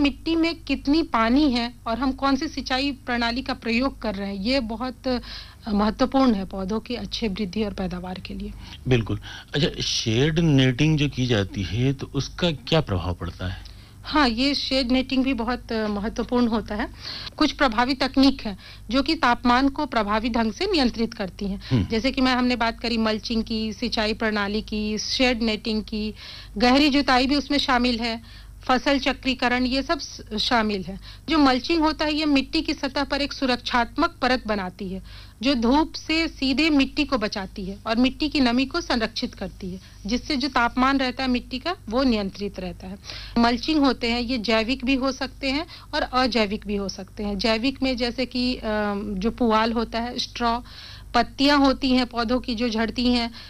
मिट्टी में कितनी पानी है और हम कौन सी सिंचाई प्रणाली का प्रयोग कर रहे हैं, ये बहुत महत्वपूर्ण है पौधों की अच्छे वृद्धि और पैदावार के लिए। बिल्कुल। अच्छा, शेड नेटिंग जो की जाती है तो उसका क्या प्रभाव पड़ता है? हाँ, ये शेड नेटिंग भी बहुत महत्वपूर्ण होता है। कुछ प्रभावी तकनीक है, जो कि तापमान को प्रभावी ढंग से नियंत्रित करती हैं। हुँ, जैसे कि हमने बात करी मल्चिंग की, सिंचाई प्रणाली की, शेड नेटिंग की, गहरी जुताई भी उसमें शामिल है, फसल चक्रीकरण ये सब शामिल है। जो मल्चिंग होता है, ये मिट्टी की सतह पर एक सुरक्षात्मक परत बनाती है, जो धूप से सीधे मिट्टी को बचाती है और मिट्टी की नमी को संरक्षित करती है, जिससे जो तापमान रहता है मिट्टी का, वो नियंत्रित रहता है। मल्चिंग होते हैं, ये जैविक भी हो सकते हैं और अजैविक भी हो सकते हैं। जैविक में जैसे कि जो पुआल होता है, स्ट्रॉ, पत्तियाँ होती हैं पौधों की जो झड़ती हैं,